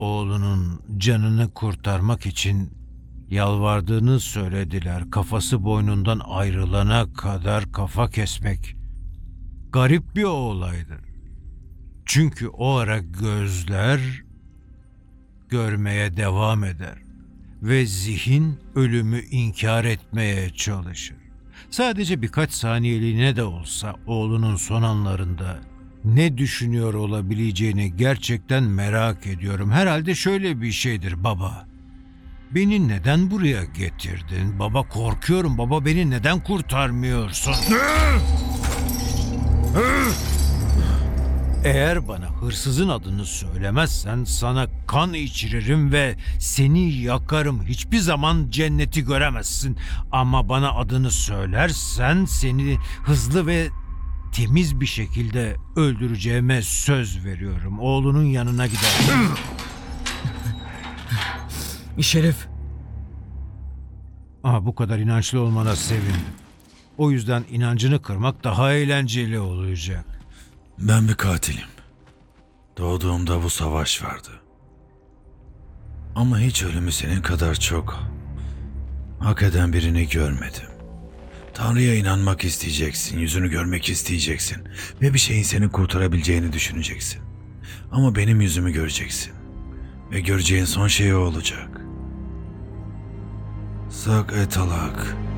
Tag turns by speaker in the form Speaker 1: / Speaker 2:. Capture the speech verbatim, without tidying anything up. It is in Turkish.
Speaker 1: oğlunun canını kurtarmak için yalvardığını söylediler. Kafası boynundan ayrılana kadar kafa kesmek garip bir olaydır. Çünkü o ara gözler görmeye devam eder ve zihin ölümü inkar etmeye çalışır. Sadece birkaç saniyeliğine de olsa oğlunun son anlarında ne düşünüyor olabileceğini gerçekten merak ediyorum. Herhalde şöyle bir şeydir baba. Beni neden buraya getirdin? Baba, korkuyorum baba, beni neden kurtarmıyorsun? Eğer bana hırsızın adını söylemezsen sana kan içiririm ve seni yakarım. Hiçbir zaman cenneti göremezsin. Ama bana adını söylersen seni hızlı ve temiz bir şekilde öldüreceğime söz veriyorum. Oğlunun yanına giderim.
Speaker 2: Şerif,
Speaker 1: Aa, bu kadar inançlı olmana sevindim. O yüzden inancını kırmak daha eğlenceli olacak.
Speaker 3: Ben bir katilim. Doğduğumda bu savaş vardı. Ama hiç ölümü senin kadar çok hak eden birini görmedim. Tanrı'ya inanmak isteyeceksin, yüzünü görmek isteyeceksin ve bir şeyin seni kurtarabileceğini düşüneceksin. Ama benim yüzümü göreceksin ve göreceğin son şey o olacak. Sak etalak.